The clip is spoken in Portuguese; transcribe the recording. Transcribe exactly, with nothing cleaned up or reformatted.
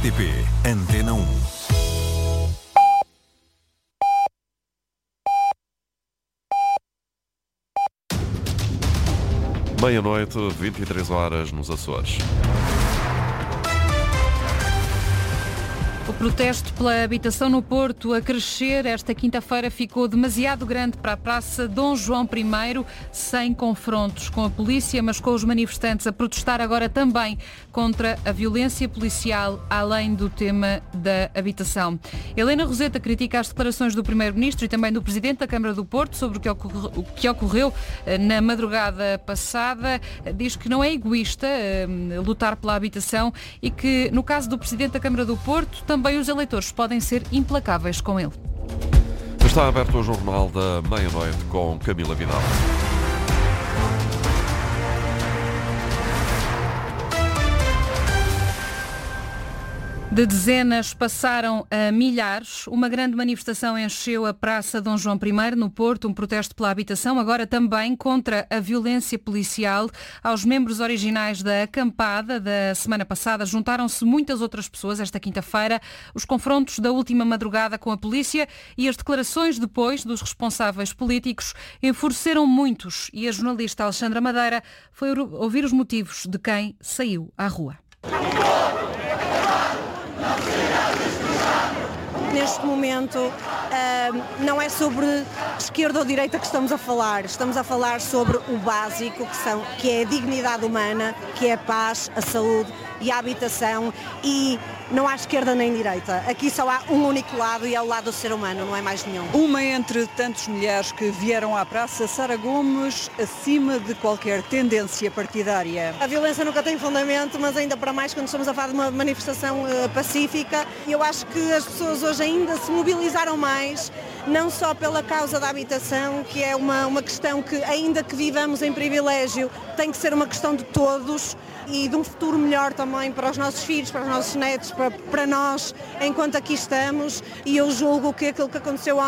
R T P Antena um. Meia-noite, vinte e três horas nos Açores. O protesto pela habitação no Porto a crescer esta quinta-feira ficou demasiado grande para a Praça Dom João I, sem confrontos com a polícia, mas com os manifestantes a protestar agora também contra a violência policial, além do tema da habitação. Helena Roseta critica as declarações do Primeiro-Ministro e também do Presidente da Câmara do Porto sobre o que ocorreu, o que ocorreu na madrugada passada. Diz que não é egoísta uh, lutar pela habitação e que, no caso do Presidente da Câmara do Porto, também os eleitores podem ser implacáveis com ele. Está aberto o Jornal da Meia-Noite com Camila Vidal. De dezenas passaram a milhares. Uma grande manifestação encheu a Praça Dom João I, no Porto, um protesto pela habitação, agora também contra a violência policial. Aos membros originais da acampada da semana passada juntaram-se muitas outras pessoas esta quinta-feira. Os confrontos da última madrugada com a polícia e as declarações depois dos responsáveis políticos enfureceram muitos e a jornalista Alexandra Madeira foi ouvir os motivos de quem saiu à rua. Neste momento, uh, não é sobre esquerda ou direita que estamos a falar. Estamos a falar sobre o básico, que, são, que é a dignidade humana, que é a paz, a saúde e a habitação. E não há esquerda nem direita. Aqui só há um único lado e é o lado do ser humano, não é mais nenhum. Uma entre tantos milhares que vieram à praça, Sara Gomes, acima de qualquer tendência partidária. A violência nunca tem fundamento, mas ainda para mais quando estamos a falar de uma manifestação uh, pacífica. Eu acho que as pessoas hoje ainda se mobilizaram mais, não só pela causa da habitação, que é uma, uma questão que, ainda que vivamos em privilégio, tem que ser uma questão de todos e de um futuro melhor também para os nossos filhos, para os nossos netos, para, para nós, enquanto aqui estamos. E eu julgo que aquilo que aconteceu